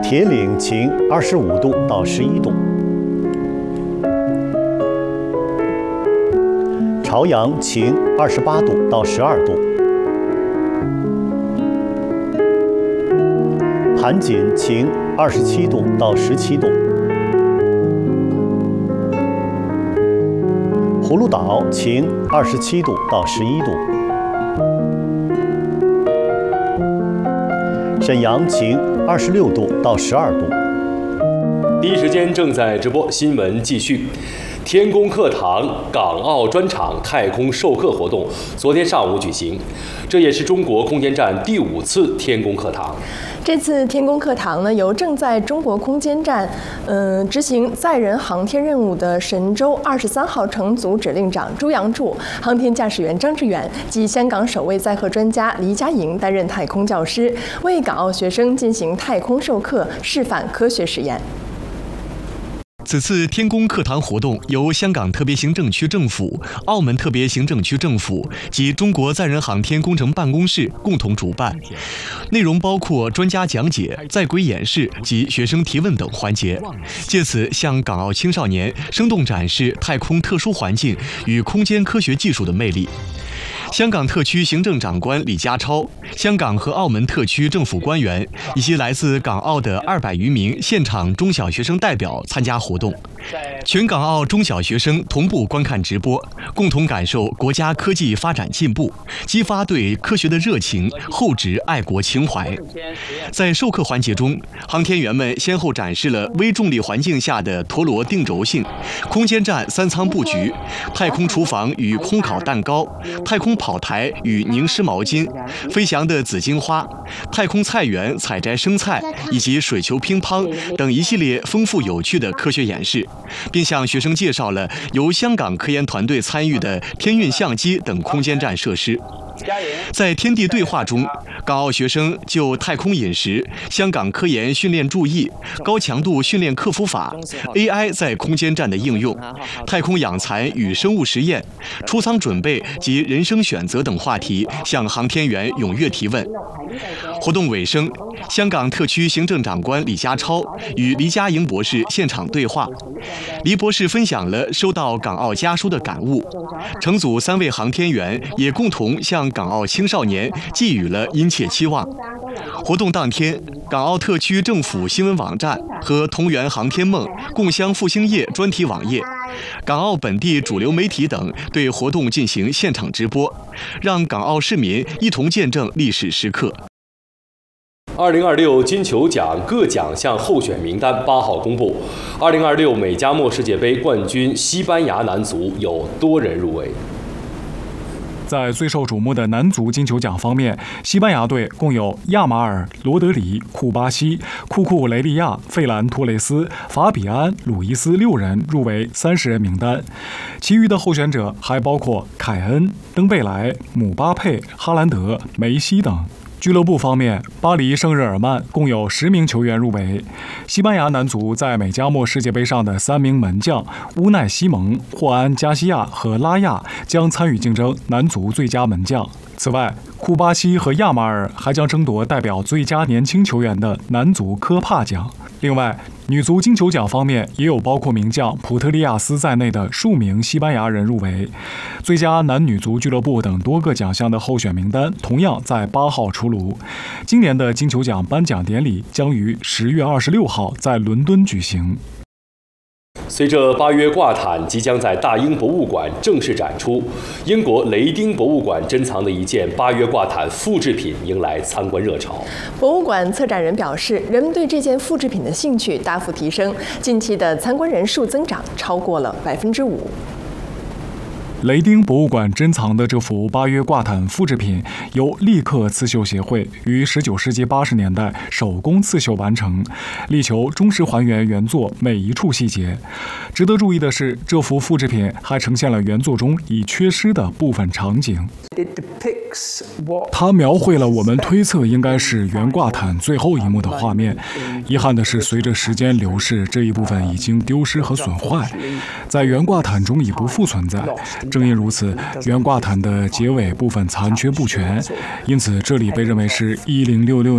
铁岭晴25度到11度，朝阳晴28度到12度，盘锦晴27度到17度，葫芦岛晴27度到11度，沈阳晴26度到12度。 第一时间正在直播，新闻继续。天宫课堂港澳专场太空授课活动昨天上午举行，这也是中国空间站第5次天宫课堂。 这次天宫课堂呢，由正在中国空间站执行载人航天任务的神舟23号乘组指令长朱杨柱、航天驾驶员张志远及香港首位载荷专家黎佳莹担任太空教师，为港澳学生进行太空授课，示范科学实验。 此次天宫课堂活动由香港特别行政区政府、澳门特别行政区政府及中国载人航天工程办公室共同主办，内容包括专家讲解、在轨演示及学生提问等环节，借此向港澳青少年生动展示太空特殊环境与空间科学技术的魅力。香港特区行政长官李家超、香港和澳门特区政府官员以及来自港澳的200余名现场中小学生代表参加活动，全港澳中小学生同步观看直播，共同感受国家科技发展进步，激发对科学的热情，厚植爱国情怀。在授课环节中，航天员们先后展示了微重力环境下的陀螺定轴性、空间站3舱布局、太空厨房与烘烤蛋糕、太空跑台与凝湿毛巾、飞翔的紫荆花、太空菜园采摘生菜以及水球乒乓等一系列丰富有趣的科学演示，并向学生介绍了由香港科研团队参与的天运相机等空间站设施。在天地对话中，港澳学生就太空饮食、香港科研训练注意、高强度训练克服法、AI 在空间站的应用、太空养蚕与生物实验、出舱准备及人生选择等话题向航天员踊跃提问。活动尾声，香港特区行政长官李家超与黎佳莹博士现场对话，黎博士分享了收到港澳家书的感悟，乘组3位航天员也共同向港澳青少年寄予了殷切期望。活动当天，港澳特区政府新闻网站和同源航天梦、共襄复兴夜专题网页、港澳本地主流媒体等对活动进行现场直播，让港澳市民一同见证历史时刻。 2026金球奖各奖项候选名单8号公布。2026美加墨世界杯冠军西班牙男足有多人入围。 在最受瞩目的男足金球奖方面，西班牙队共有亚马尔、罗德里、库巴西、库库雷利亚、费兰托雷斯、法比安、鲁伊斯6人入围30人名单，其余的候选者还包括凯恩、登贝莱、姆巴佩、哈兰德、梅西等。俱乐部方面，巴黎圣日耳曼共有10名球员入围。西班牙男足在美加墨世界杯上的3名门将乌奈西蒙、霍安加西亚和拉亚将参与竞争男足最佳门将。此外，库巴西和亚马尔还将争夺代表最佳年轻球员的男足科帕奖。另外，女足金球奖方面也有包括名将普特利亚斯在内的数名西班牙人入围。最佳男女足俱乐部等多个奖项的候选名单同样在8号出炉。今年的金球奖颁奖典礼将于10月26号在伦敦举行。 随着巴约挂毯即将在大英博物馆正式展出，英国雷丁博物馆珍藏的一件巴约挂毯复制品迎来参观热潮。 博物馆策展人表示，人们对这件复制品的兴趣大幅提升，近期的参观人数增长超过了5%。 雷丁博物馆珍藏的这幅巴约挂毯复制品，由利克刺绣协会于19世纪80年代手工刺绣完成，力求忠实还原原作每一处细节。值得注意的是，这幅复制品还呈现了原作中已缺失的部分场景。它描绘了我们推测应该是原挂毯最后一幕的画面。遗憾的是，随着时间流逝，这一部分已经丢失和损坏，在原挂毯中已不复存在。正因如此，原挂毯的结尾部分残缺不全，因此这里被认为是1066